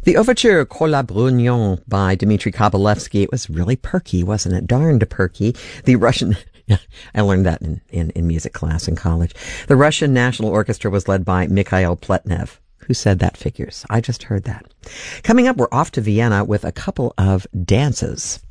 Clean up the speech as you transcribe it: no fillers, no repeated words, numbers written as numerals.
The overture Cours la Brugnon by Dmitri Kabalevsky, it was really perky, wasn't it? Darned perky. The Russian... I learned that in music class in college. The Russian National Orchestra was led by Mikhail Pletnev. Who said that figures? I just heard that. Coming up, we're off to Vienna with a couple of dances.